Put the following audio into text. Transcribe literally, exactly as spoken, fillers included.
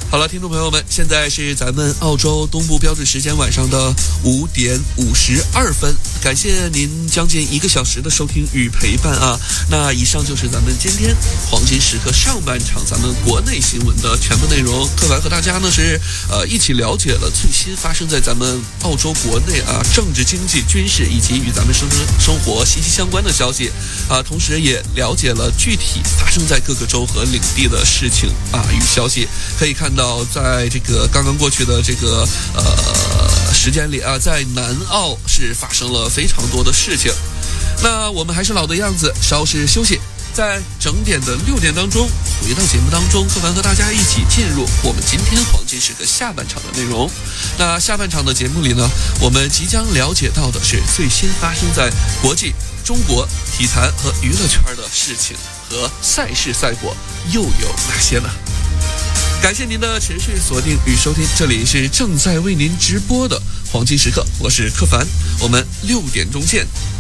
好了，听众朋友们，现在是咱们澳洲东部标准时间晚上的五点五十二分，感谢您将近一个小时的收听与陪伴啊。那以上就是咱们今天黄金时刻上半场咱们国内新闻的全部内容。特凡和大家呢是呃一起了解了最新发生在咱们澳洲国内啊政治、经济、军事以及与咱们生生活息息相关的消息啊，同时也了解了具体发生在各个州和领地的事情啊与消息。可以看到，在这个刚刚过去的这个呃时间里啊，在南澳是发生了非常多的事情。那我们还是老的样子，稍事休息，在整点的六点当中回到节目当中，特凡和大家一起进入我们今天黄金时刻下半场的内容。那下半场的节目里呢，我们即将了解到的是最新发生在国际、中国体坛和娱乐圈的事情和赛事赛果又有哪些呢？感谢您的持续锁定与收听，这里是正在为您直播的黄金时刻，我是柯凡，我们六点钟见。